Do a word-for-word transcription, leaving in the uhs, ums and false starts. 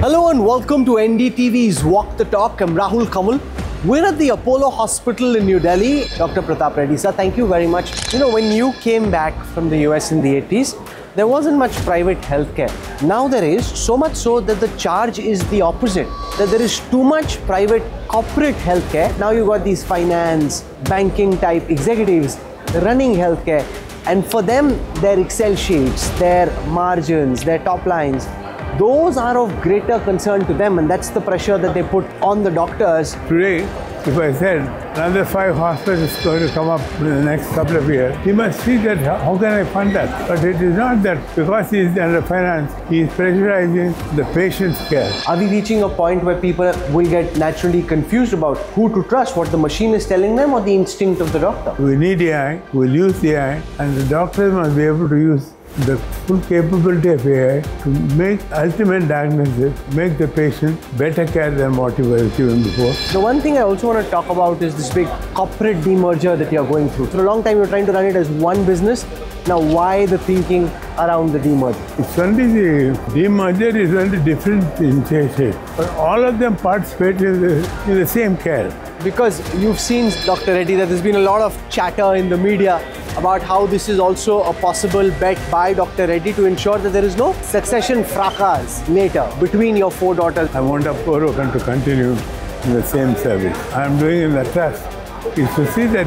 Hello and welcome to N D T V's Walk the Talk. I'm Rahul Kamal. We're at the Apollo Hospital in New Delhi. Doctor Pratap Reddy sir, thank you very much. You know, when you came back from the U S in the eighties, there wasn't much private healthcare. Now there is, so much so that the charge is the opposite. That there is too much private corporate healthcare. Now you've got these finance, banking type executives running healthcare. And for them, their Excel sheets, their margins, their top lines, those are of greater concern to them, and that's the pressure that they put on the doctors. Today, if I said another five hospitals going to come up in the next couple of years, he must see that how can I fund that? But it is not that because he is under finance, he is pressurizing the patient's care. Are we reaching a point where people will get naturally confused about who to trust, what the machine is telling them or the instinct of the doctor? We need A I, we'll use A I, and the doctors must be able to use the full capability of A I to make ultimate diagnosis, make the patient better care than what he was given before. The one thing I also want to talk about is this big corporate demerger that you're going through. For a long time you're trying to run it as one business. Now why the thinking around the demerger? It's only the demerger is only different in shape, but all of them participate in the, in the same care. Because you've seen, Doctor Reddy, that there's been a lot of chatter in the media about how this is also a possible bet by Doctor Reddy to ensure that there is no succession fracas later between your four daughters. I want Apollo to continue in the same service. I'm doing in the trust is to see that